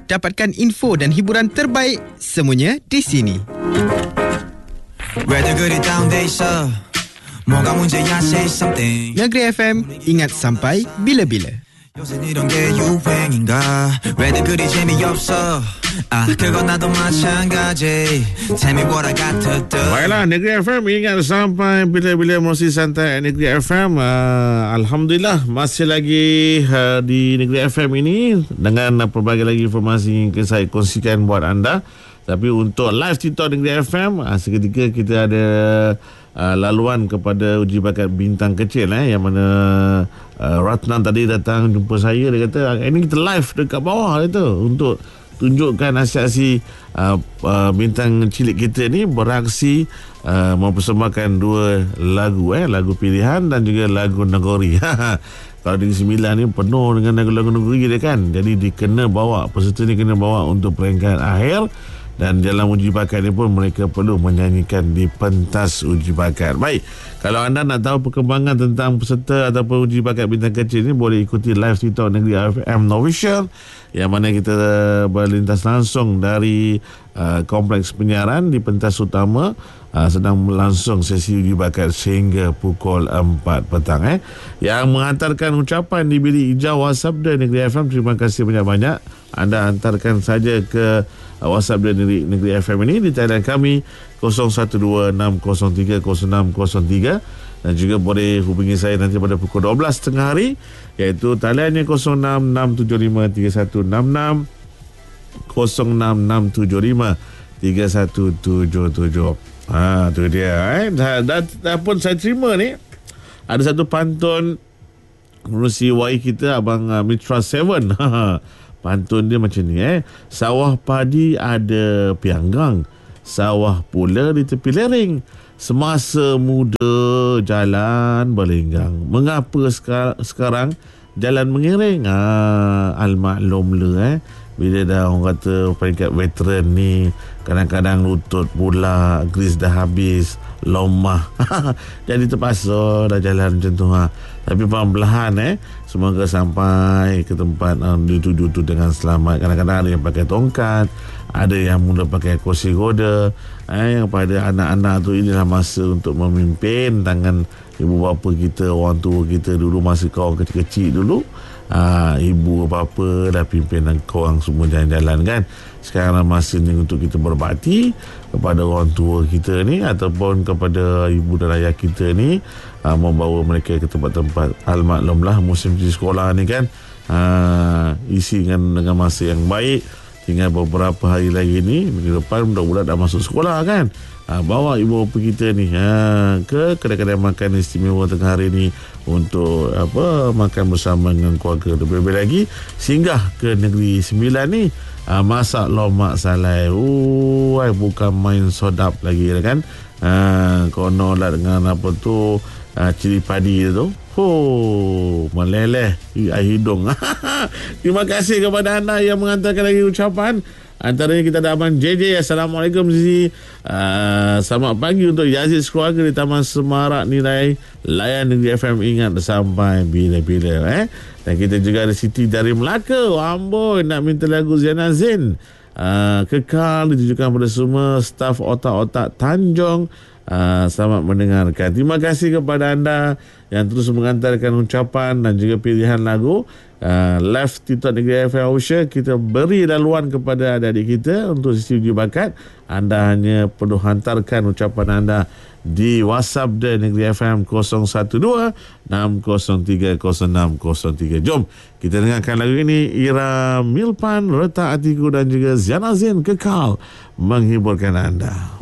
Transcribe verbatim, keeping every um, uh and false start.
Dapatkan info dan hiburan terbaik semuanya di sini. Negeri F M, ingat sampai bila-bila. 요새 이런 게 유행인가 왜들 그리 재미없어 아 그건 나도 마찬가지 Tell me what I got to do. Baiklah, Negeri F M ingat sampai bila-bila musik santai Negeri F M. uh, Alhamdulillah masih lagi uh, di Negeri F M ini dengan uh, pelbagai lagi informasi yang saya kongsikan buat anda. Tapi untuk live TikTok Negeri F M, uh, seketika kita ada Uh, laluan kepada uji bakat bintang kecil eh, yang mana uh, Ratnan tadi datang jumpa saya. Dia kata ini kita live dekat bawah itu untuk tunjukkan aksi-aksi uh, uh, bintang cilik kita ni beraksi uh, mempersembahkan dua lagu eh, lagu pilihan dan juga lagu Nagori. Kalau Negeri Sembilan ni penuh dengan lagu-lagu Nagori dia kan, jadi dikena bawa, peserta ni kena bawa untuk peringkat akhir. Dan dalam uji bakat ni pun mereka perlu menyanyikan di pentas uji bakat. Baik, kalau anda nak tahu perkembangan tentang peserta ataupun uji bakat bintang kecil ni, boleh ikuti live TikTok Negeri F M Official, yang mana kita berlintas langsung dari uh, kompleks penyiaran di pentas utama. Uh, sedang berlangsung sesi uji bakat sehingga pukul empat petang eh. Yang menghantarkan ucapan di bilik hijau WhatsApp dan Negeri F M, terima kasih banyak-banyak. Anda hantarkan saja ke uh, WhatsApp dan Negeri, Negeri F M ini di talian kami kosong satu dua enam kosong tiga kosong enam kosong tiga, dan juga boleh hubungi saya nanti pada pukul dua belas tengah hari, iaitu taliannya kosong enam enam tujuh lima tiga satu enam enam, kosong enam enam tujuh lima tiga satu tujuh tujuh. Ha, tu dia eh. Dah, dah, dah pun saya terima ni. Ada satu pantun menerusi Y kita, Abang uh, Mitra Seven. Pantun dia macam ni eh. Sawah padi ada pianggang, sawah pula di tepi lereng. Semasa muda jalan berlenggang, mengapa sekar- sekarang jalan mengiring? Ha, al-maklum le eh. Bila dah orang kata peringkat veteran ni, kadang-kadang lutut pula, gris dah habis, lomah. Jadi terpaksa dah jalan macam tu ha. Tapi pelan-pelan eh, semoga sampai ke tempat um, dituju tu dengan selamat. Kadang-kadang ada yang pakai tongkat, ada yang mula pakai kursi roda. Eh, yang pada anak-anak tu, inilah masa untuk memimpin tangan ibu bapa kita, orang tua kita dulu masa kau kecil-kecil dulu. Ha, ibu apa-apa dah pimpin dan korang semua jalan-jalan kan. Sekarang masa ni untuk kita berbakti kepada orang tua kita ni, ataupun kepada ibu dan ayah kita ni, ha, membawa mereka ke tempat-tempat. Al-maklumlah musim cuti sekolah ni kan, ha, isi dengan, dengan masa yang baik. Tinggal beberapa hari lagi ni, minggu depan budak-budak dah masuk sekolah kan. Ha, bawa ibu bapa kita ni ha, ke kedai-kedai makan istimewa tengah hari ni untuk apa, makan bersama dengan keluarga. Lebih-lebih lagi singgah ke Negeri Sembilan ni, ha, masak lomak salai. Oh, bukan main sodap lagi kan. Ha, kono lah dengan apa tu, ha, cili padi tu. Oh, meleleh air hidung. Terima kasih kepada anda yang mengantarkan lagi ucapan. Antaranya kita ada Abang J J. Assalamualaikum Zizi. Uh, selamat pagi untuk Yazid sekeluarga di Taman Semarak Nilai. Layan Negeri F M, ingat sampai bila-bila eh. Dan kita juga ada Siti dari Melaka. Oh, amboi, nak minta lagu Ziana Zain. Uh, kekal ditujukan pada semua staf otak-otak Tanjung. Uh, selamat mendengarkan. Terima kasih kepada anda yang terus mengantarkan ucapan dan juga pilihan lagu. Uh, live TikTok Negeri F M Official, kita beri laluan kepada adik-adik kita untuk sesi uji bakat. Anda hanya perlu hantarkan ucapan anda di WhatsApp dan Negeri F M kosong satu dua enam kosong tiga kosong enam kosong tiga. Jom kita dengarkan lagu ini. Ira Milpan, Retak Hatiku dan juga Ziana Zain, kekal menghiburkan anda.